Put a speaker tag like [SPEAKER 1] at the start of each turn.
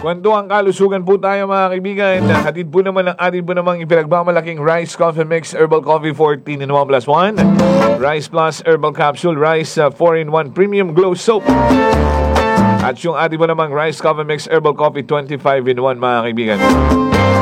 [SPEAKER 1] Kwentuhan kalusugan po tayo mga kaibigan. Hatid po naman ang atin po namang ipinagbamalaking Rice Coffee Mix Herbal Coffee 14 in 1 plus 1. Rice Plus Herbal Capsule. Rice 4-in-1 Premium Glow Soap. At yung atin po namang Rice Coffee Mix Herbal Coffee 25 in 1 mga kaibigan.